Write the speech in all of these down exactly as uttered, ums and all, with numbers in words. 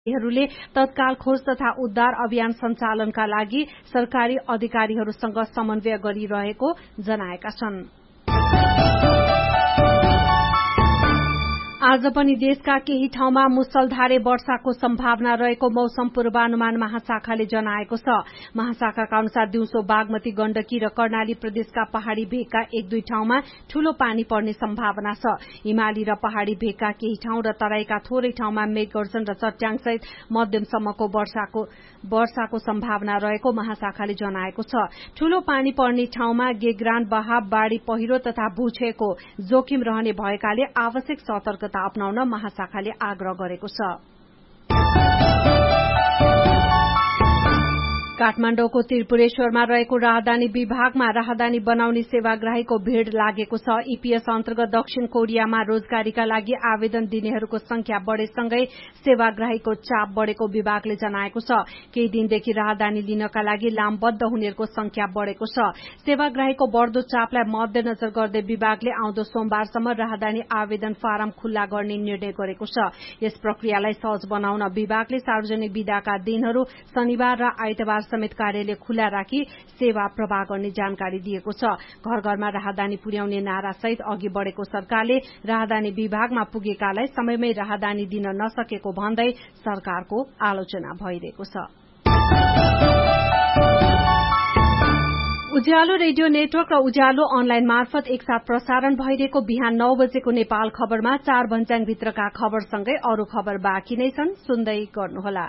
हरूले तत्काल खोज तथा उद्धार अभियान सञ्चालनका लागि सरकारी अधिकारीहरूसँग समन्वय गरिरहेको जनाएका छन्। आज पनि देशका केही ठाउँमा मुसलधारे वर्षाको सम्भावना रहेको मौसम पूर्वानुमान महाशाखाले जनाएको छ। महाशाखाका अनुसार दिउँसो बागमती, गण्डकी र कर्णाली प्रदेशका पहाड़ी भेगका एक दुई ठाउँमा ठूलो पानी पर्ने सम्भावना छ। हिमाली र पहाड़ी भेगका केही ठाउँ र तराईका थोरै ठाउँमा मेघगर्जन र चट्याङसहित मध्यमसम्मको वर्षाको वर्षाको सम्भावना रहेको महाशाखाले जनाएको छ। ठूलो पानी पर्ने ठाउँमा गेग्रान, बहाव, बाढ़ी पहिरो तथा भूक्षयको जोखिम रहने भएकाले आवश्यक सतर्कता अपनाउन महाशाखाले आग्रह गरेको छ। काठमाडौँको त्रिपुरेश्वरमा रहेको राहदानी विभागमा राहदानी बनाउने सेवाग्राहीको भीड़ लागेको छ। ईपीएस अन्तर्गत दक्षिण कोरियामा रोजगारीका लागि आवेदन दिनेहरूको संख्या बढ़ेसँगै सेवाग्राहीको चाप बढ़ेको विभागले जनाएको छ। केही दिनदेखि राहदानी लिनका लागि लामबद्ध हुनेहरूको संख्या बढ़ेको छ। सेवाग्राहीको बढ़दो चापलाई मध्यनजर गर्दै विभागले आउँदो सोमबारसम्म राहदानी आवेदन फारम खुल्ला गर्ने निर्णय गरेको छ। यस प्रक्रियालाई सहज बनाउन विभागले सार्वजनिक बिदाका दिनहरू शनिबार र आइतबार समेत कार्यालय खुल्ला राखी सेवा प्रवाह गर्ने जानकारी दिएको छ। घर घरमा राहदानी पुर्याउने नारा सहित अघि बढ़ेको सरकारले राहदानी विभागमा पुगेकालाई समयमै राहदानी दिन नसकेको भन्दै सरकारको आलोचना भइरहेको छ। उज्यालो रेडियो नेटवर्क र उज्यालो अनलाइन मार्फत एकसाथ प्रसारण भइरहेको बिहान नौ बजेको नेपाल खबरमा चार भन्ज्याङ भित्रका खबरसँगै अरू खबर बाँकी नै छन्, सुन्दै गर्नुहोला।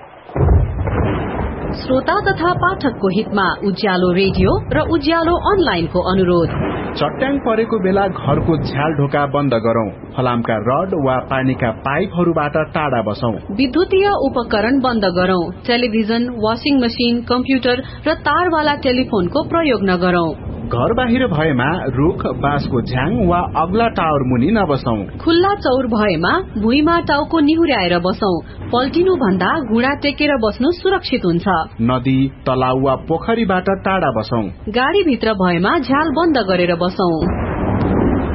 श्रोता तथा पाठकको हितमा उज्यालो रेडियो र उज्यालो अनलाइनको अनुरोध। चट्याङ परेको बेला घरको झ्याल ढोका बन्द गरौं। फलामका रड वा पानीका पाइपहरूबाट टाढा बसौं। विद्युतीय उपकरण बन्द गरौं। टेलिभिजन, वाशिङ मशिन, कम्प्युटर र तारवाला टेलिफोनको प्रयोग नगरौं। घर बाहिर भएमा रुख, बाँसको झ्याङ वा अग्ला टावर मुनि नबसौं। खुल्ला चौर भएमा भुइँमा टाउको निहुर्याएर बसौं। पल्टिनु भन्दा घुँडा टेकेर बस्नु सुरक्षित हुन्छ। नदी, तलाउ वा पोखरीबाट टाढा बसौं। गाडी भित्र भएमा झ्याल बन्द गरेर बसौं।